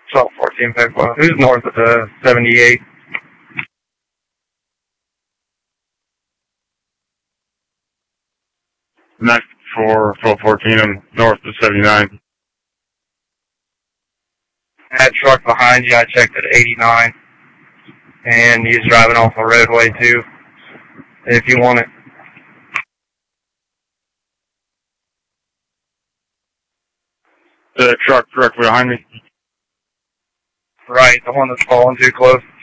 1214 Pegwell. Who's north of the 78? Next for 1214, I'm north of 79. That truck behind you, I checked at 89. And he's driving off the roadway too, if you want it. The truck directly behind me? Right, the one that's falling too close.